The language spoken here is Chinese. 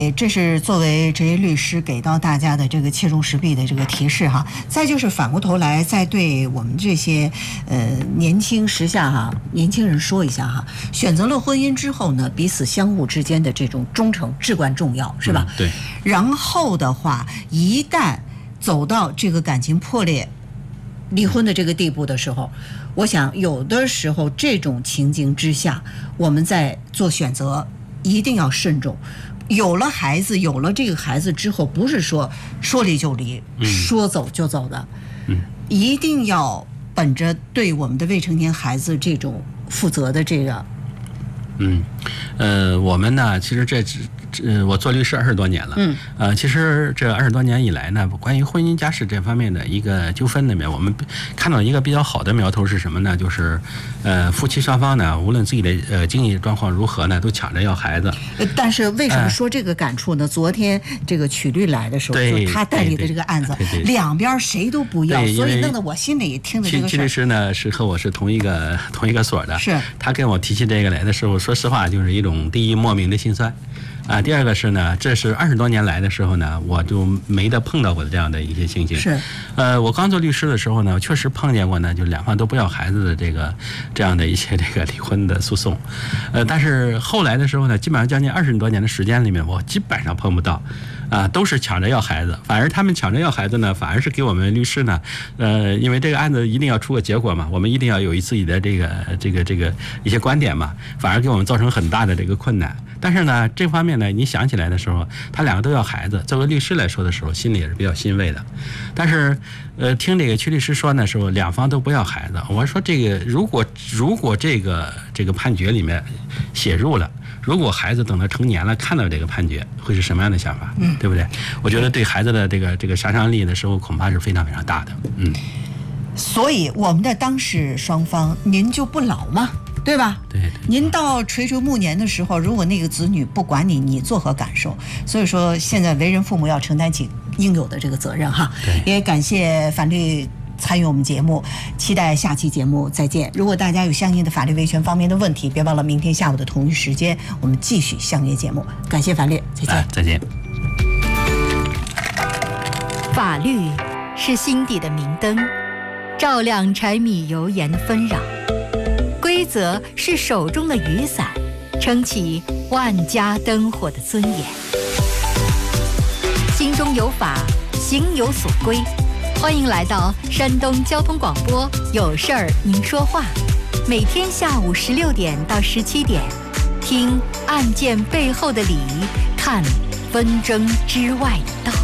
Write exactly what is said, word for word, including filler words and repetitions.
这是作为职业律师给到大家的这个切中实弊的这个提示哈。再就是反过头来再对我们这些呃年轻时下哈年轻人说一下哈，选择了婚姻之后呢，彼此相互之间的这种忠诚至关重要，是吧？ 嗯、对。 然后的话，一旦走到这个感情破裂、离婚的这个地步的时候，我想有的时候这种情景之下，我们在做选择一定要慎重。有了孩子，有了这个孩子之后，不是说说离就离，嗯、说走就走的，嗯，一定要本着对我们的未成年孩子这种负责的这个， 嗯，呃，我们呢，其实这只。呃，我做律师二十多年了，嗯，呃，其实这二十多年以来呢，关于婚姻家事这方面的一个纠纷里面，我们看到一个比较好的苗头是什么呢？就是，呃，夫妻双方呢，无论自己的呃经济状况如何呢，都抢着要孩子。 但是为什么说这个感触呢？呃、昨天这个曲律来的时候，就他代理的这个案子， 对对对两边谁都不要，所以弄得我心里听的这个事。 曲律师呢是和我是同一个同一个所的， 是他跟我提起这个来的时候，说实话就是一种第一莫名的心酸。啊，第二个是呢，这是二十多年来的时候呢，我就没得碰到过的这样的一些情形。 是， 呃，我刚做律师的时候呢，确实碰见过呢，就两方都不要孩子的这个这样的一些这个离婚的诉讼。呃，但是后来的时候呢，基本上将近二十多年的时间里面，我基本上碰不到，啊，都是抢着要孩子。反而他们抢着要孩子呢，反而是给我们律师呢，呃，因为这个案子一定要出个结果嘛，我们一定要有自己的这个这个这个一些观点嘛，反而给我们造成很大的这个困难。但是呢，这方面呢，你想起来的时候，他两个都要孩子，作为律师来说的时候，心里也是比较欣慰的。但是，呃，听这个曲律师说的时候，两方都不要孩子。我说这个，如果如果这个这个判决里面写入了，如果孩子等他成年了看到这个判决，会是什么样的想法？嗯，对不对？我觉得对孩子的这个这个杀伤力的时候，恐怕是非常非常大的。嗯。 所以，我们的当事双方，您就不老吗？对吧？ 对对。 您到垂垂暮年的时候，如果那个子女不管你，你作何感受？所以说，现在为人父母要承担起应有的这个责任哈。 对。 也感谢法律参与我们节目，期待下期节目再见。如果大家有相应的法律维权方面的问题，别忘了明天下午的同一时间，我们继续相约节目。感谢法律，再见。 啊、再见。 法律是心底的明灯，照亮柴米油盐的纷扰。规则是手中的雨伞，撑起万家灯火的尊严。心中有法，行有所归。欢迎来到山东交通广播，有事儿您说话。每天下午十六点到十七点，听案件背后的理，看纷争之外的道。